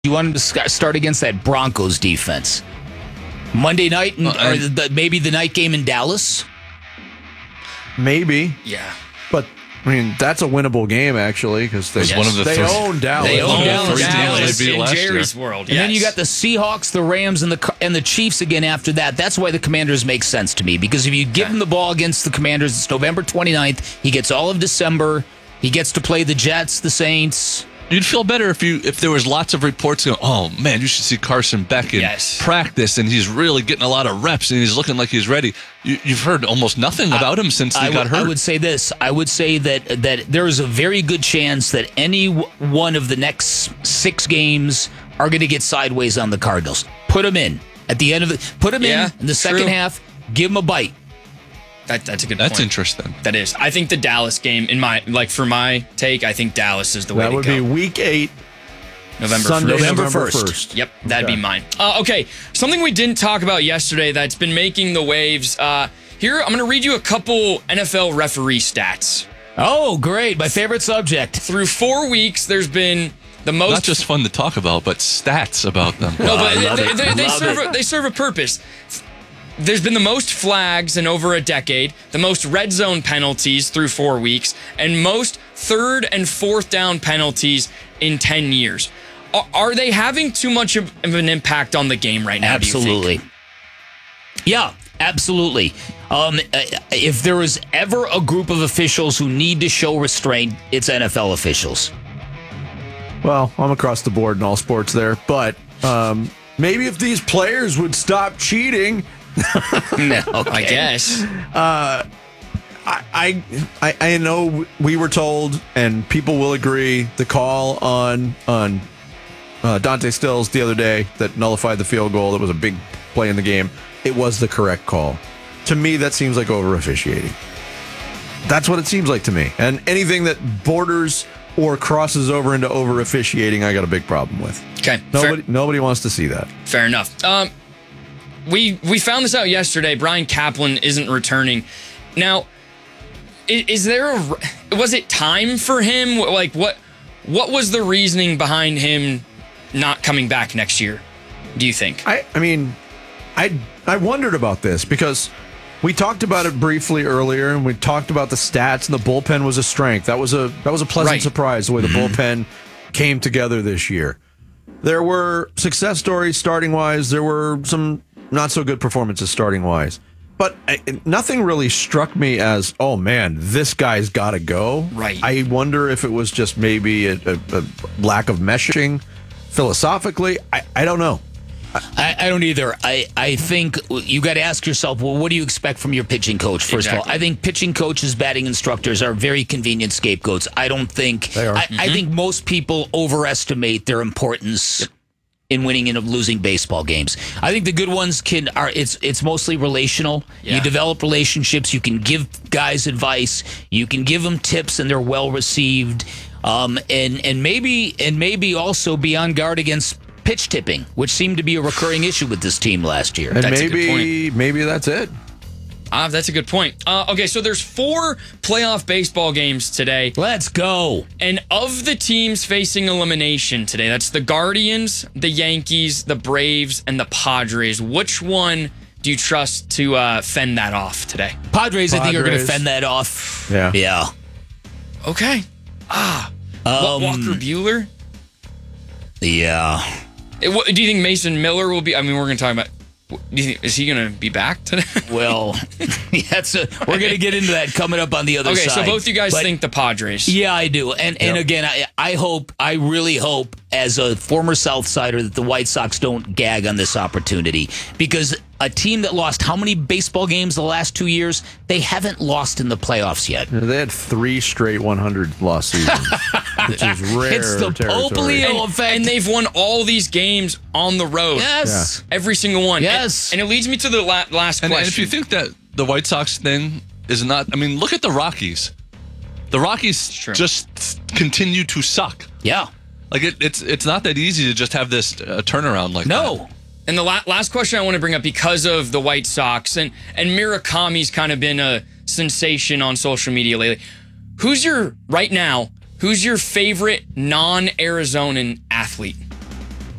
You want him to start against that Broncos defense. Monday night, maybe the night game in Dallas? Maybe. Yeah. But, I mean, that's a winnable game, actually, because they own Dallas. They own Dallas in Jerry's world. And then you got the Seahawks, the Rams, and the Chiefs again after that. That's why the Commanders make sense to me, because if you give him the ball against the Commanders, it's November 29th. He gets all of December. He gets to play the Jets, the Saints. You'd feel better if there was lots of reports going, oh, man, you should see Carson Beck in practice, and he's really getting a lot of reps, and he's looking like he's ready. You've heard almost nothing about him since he got hurt. I would say this. I would say that there is a very good chance that any one of the next 6 games are going to get sideways on the Cardinals. Put them in. At the end of put them in the second half, give them a bite. That's a good point. That's interesting. That is. I think the Dallas game, for my take, I think Dallas is the way to go. That would be week 8. November 1st. Yep, that'd be mine. Okay, something we didn't talk about yesterday that's been making the waves. Here, I'm going to read you a couple NFL referee stats. Oh, great. My favorite subject. Through 4 weeks, there's been the most... Not just fun to talk about, but stats about them. No, but they serve a purpose. There's been the most flags in over a decade, the most red zone penalties through 4 weeks, and most third and fourth down penalties in 10 years. Are they having too much of an impact on the game right now, Absolutely. do you think? Yeah, absolutely. If there is ever a group of officials who need to show restraint, it's NFL officials. Well, I'm across the board in all sports there, but maybe if these players would stop cheating... No, okay. I guess. I know we were told, and people will agree, the call on Dante Stills the other day that nullified the field goal, that was a big play in the game, it was the correct call. To me, that seems like over-officiating. That's what it seems like to me. And anything that borders or crosses over into over-officiating, I got a big problem with. Okay. Nobody wants to see that. Fair enough. We found this out yesterday. Brian Kaplan isn't returning. Now, was it time for him? Like, what was the reasoning behind him not coming back next year, do you think? I mean, I wondered about this because we talked about it briefly earlier, and we talked about the stats, and the bullpen was a strength. That was a pleasant surprise, the way the bullpen came together this year. There were success stories starting-wise. There were some not-so-good performances starting-wise. But nothing really struck me as, oh, man, this guy's got to go. Right. I wonder if it was just maybe a lack of meshing philosophically. I don't know. I don't either. I think you got to ask yourself, well, what do you expect from your pitching coach, first of all? I think pitching coaches, batting instructors are very convenient scapegoats. I don't think... They are. I think most people overestimate their importance in winning and losing baseball games. I think the good ones it's mostly relational. Yeah. You develop relationships. You can give guys advice. You can give them tips, and they're well received. And maybe also be on guard against pitch tipping, which seemed to be a recurring issue with this team last year. And That's a good point. maybe that's it. That's a good point. Okay, so there's 4 playoff baseball games today. Let's go. And of the teams facing elimination today, that's the Guardians, the Yankees, the Braves, and the Padres. Which one do you trust to fend that off today? Padres, I think, are going to fend that off. Yeah. Okay. Walker Buehler? Yeah. Do you think Mason Miller will be... I mean, we're going to talk about... Do you think, is he going to be back today? Well, we're going to get into that coming up on the other side. Okay, so both you guys think the Padres. Yeah, I do. And again, I really hope, as a former South Sider, that the White Sox don't gag on this opportunity. Because a team that lost how many baseball games the last 2 years, they haven't lost in the playoffs yet. They had 3 straight 100-loss seasons, which is rare. It's the Poplio effect. And they've won all these games on the road. Yes. Yeah. Every single one. Yes. And it leads me to the last question. And if you think that the White Sox thing is not... I mean, look at the Rockies. The Rockies just continue to suck. Yeah. Like, it's not that easy to just have this turnaround like that. No. And the last question I want to bring up, because of the White Sox, and Murakami's kind of been a sensation on social media lately. Who's your favorite non-Arizonan athlete?